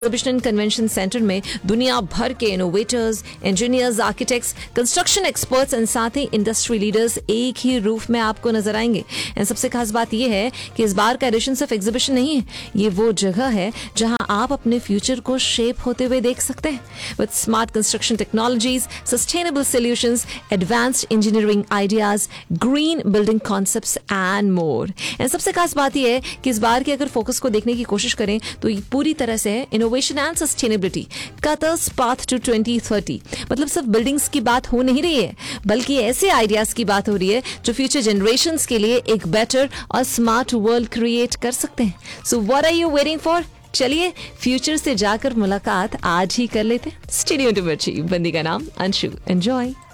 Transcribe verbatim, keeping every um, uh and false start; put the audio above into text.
Exhibition convention centre में दुनिया भर के innovators, engineers, architects, construction experts और साथ ही इंडस्ट्री लीडर्स एक ही रूफ में आपको नजर आएंगे। एंड सबसे खास बात यह है कि इस बार का एडिशन सिर्फ एग्जीबिशन नहीं है, ये वो जगह है जहां आप अपने फ्यूचर को शेप होते हुए देख सकते हैं with smart construction technologies, sustainable solutions, advanced engineering ideas, green building concepts and more. And सबसे खास बात यह है कि इस बार के अगर फोकस को देखने की कोशिश करें तो ये पूरी तरह से है innovation and sustainability, Qatar's path to twenty thirty. मतलब सिर्फ बिल्डिंग्स की बात हो नहीं रही है, बल्कि ऐसे आइडियाज की बात हो रही है जो फ्यूचर जनरेशंस के लिए एक बेटर और स्मार्ट वर्ल्ड क्रिएट कर सकते हैं। So what are you waiting for? चलिए फ्यूचर से जाकर मुलाकात आज ही कर लेते हैं। स्टूडियो टू मिर्ची, बंदी का नाम अंशु। एंजॉय।